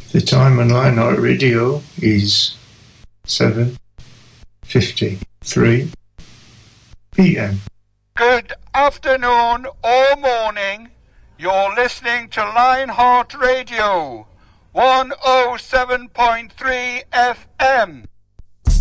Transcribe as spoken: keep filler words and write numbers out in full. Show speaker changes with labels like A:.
A: The time on Lionheart Radio is seven fifty-three p m.
B: Good afternoon or morning. You're listening to Lionheart Radio, one oh seven point three F M.